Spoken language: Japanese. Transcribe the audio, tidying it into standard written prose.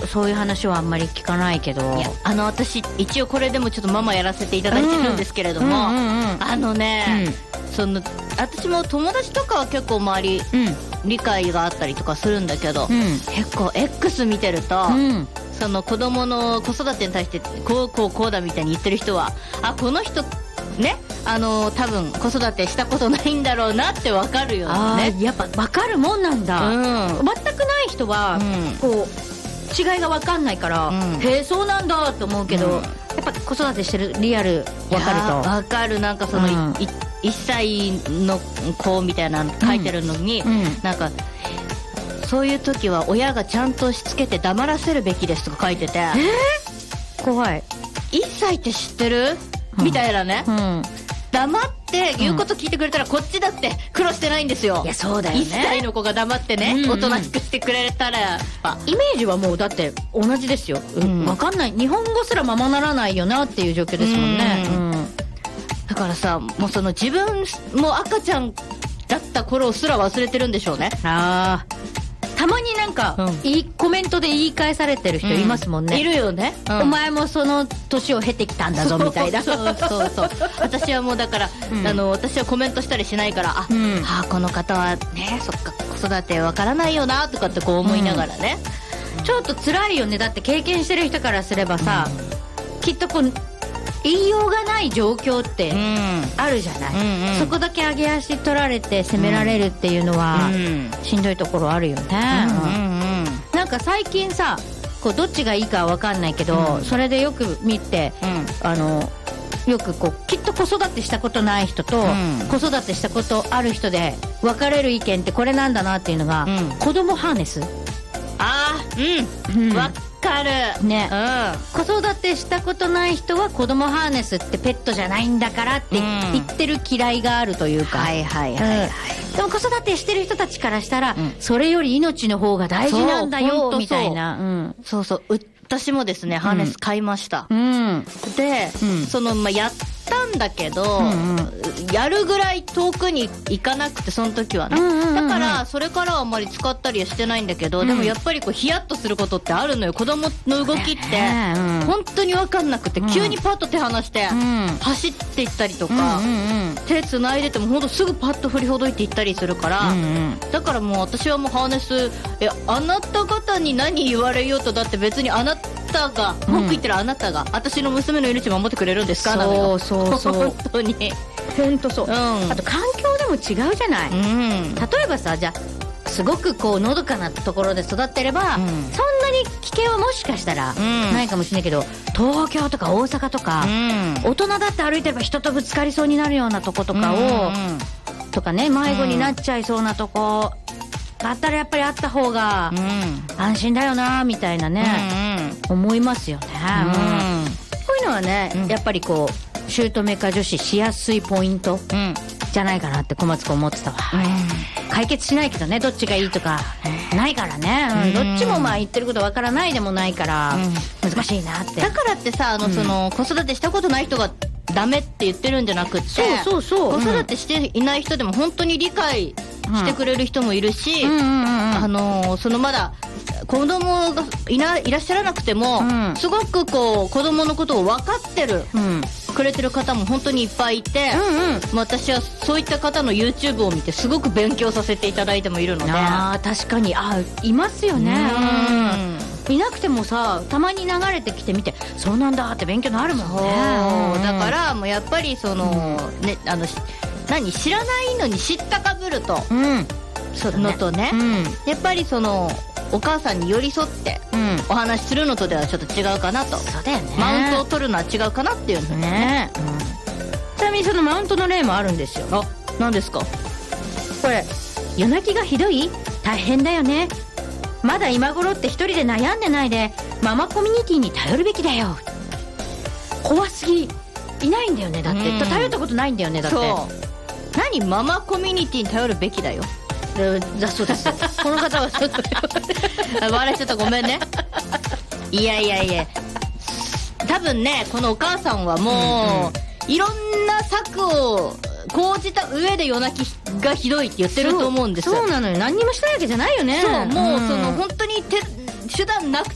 そういう話はあんまり聞かないけど。 いや私一応これでもちょっとママやらせていただいてるんですけれども、私も友達とかは結構周り、理解があったりとかするんだけど、結構 X 見てると、その子供の子育てに対してこうだみたいに言ってる人は、この人ね、多分子育てしたことないんだろうなって分かるよね。 やっぱ分かるもんなんだ。全くない人は、こう違いが分かんないから、へえそうなんだと思うけど、やっぱ子育てしてるリアル分かると分かる。なんかその、1歳の子みたいなの書いてるのに、なんかそういう時は親がちゃんとしつけて黙らせるべきですとか書いてて、 怖い。 1歳って知ってる、みたいなね、黙って言うこと聞いてくれたら、こっちだって苦労してないんですよ。 いやそうだよね。 1歳の子が黙ってね、おとなしくしてくれたら、 イメージはもうだって同じですよ。分かんない、日本語すらままならないよなっていう状況ですもんね。 だからさ、もうその自分も赤ちゃんだった頃すら忘れてるんでしょうね。 たまになんか、コメントで言い返されてる人いますもんね。 いるよね、 お前もその年を経てきたんだぞみたいな。 そう私はもうだから、私はコメントしたりしないから、この方はね、そっか子育てわからないよなとかってこう思いながらね、 ちょっと辛いよね。だって経験してる人からすればさ、きっとこう言いようがない状況ってあるじゃない、そこだけ上げ足取られて責められるっていうのはしんどいところあるよね。なんか最近さ、こうどっちがいいかは分かんないけど、それでよく見て、よくこうきっと子育てしたことない人と、子育てしたことある人で分かれる意見ってこれなんだなっていうのが、子供ハーネス。分かるね、子育てしたことない人は子供ハーネスってペットじゃないんだからって言ってる嫌いがあるというか、でも子育てしてる人たちからしたら、それより命の方が大事なんだよみたいな。 私もですね、ハーネス買いました。で、そのやったんだけど、やるぐらい遠くに行かなくて、その時はね、だからそれからはあんまり使ったりはしてないんだけど、でもやっぱりこうヒヤッとすることってあるのよ。子供の動きって本当に分かんなくて、急にパッと手離して走っていったりとか、手つないでても本当すぐパッと振りほどいていったりするから、だからもう私はもうハーネス、あなた方に何言われようと、だって別にあなたが文句言ってるあなたが私の娘の命守ってくれるんですか、なのよ。本当に本当そう、あと環境でも違うじゃない、例えばさ、じゃあすごくこうのどかなところで育ってれば、そんなに危険はもしかしたらないかもしれないけど、東京とか大阪とか、大人だって歩いてれば人とぶつかりそうになるようなとことかを、とかね、迷子になっちゃいそうなとこだったらやっぱりあった方が安心だよなみたいなね、思いますよね。こういうのはね、やっぱりこう姑化女子しやすいポイントじゃないかなって小松子思ってたわ。解決しないけどね、どっちがいいとかないからね、どっちもまあ言ってることわからないでもないから、難しいなって。 だからってさ、その子育てしたことない人がダメって言ってるんじゃなくって、子育てしていない人でも本当に理解してくれる人もいるし、そのまだ子供がいらっしゃらなくても、すごくこう子供のことを分かってる、くれてる方も本当にいっぱいいて、私はそういった方の YouTube を見てすごく勉強させていただいてもいるので。 確かにいますよね。いなくてもさ、たまに流れてきてみて、そうなんだって勉強になるもんね。 だからもうやっぱりその、ね、知らないのに知ったかぶると、のとね、やっぱりそのお母さんに寄り添ってお話しするのとではちょっと違うかなと。 そうだよね。 マウントを取るのは違うかなっていうのね。 ちなみにそのマウントの例もあるんですよ。 何ですかこれ？夜泣きがひどい？大変だよね。まだ今頃って一人で悩んでないでママコミュニティに頼るべきだよ。怖すぎ。いないんだよね、だって。頼ったことないんだよね、だって。 何、ママコミュニティに頼るべきだよ。 だそうですこの方はちょっと笑いちゃった、ごめんね。いや多分ね、このお母さんはもう、いろんな策を講じた上で夜泣きがひどいって言ってると思うんですよ。 そうなのよ。何にもしたいわけじゃないよね。 もうその本当に手段なく